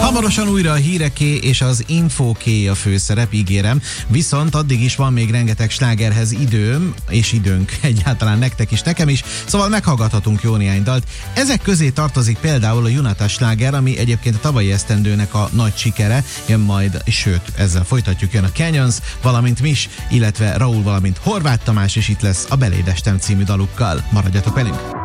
Hamarosan újra a híreké és az infóké a főszerep, ígérem. Viszont addig is van még rengeteg slágerhez időm, és időnk egyáltalán nektek is, nekem is. Szóval meghallgathatunk jó néhány dalt. Ezek közé tartozik például a Junata sláger, ami egyébként a tavalyi esztendőnek a nagy sikere. Jön majd, sőt, ezzel folytatjuk, jön a Canyons, valamint Miss, illetve Raúl, valamint Horváth Tamás is itt lesz a Beléd Estem című dalukkal. Maradjatok velünk!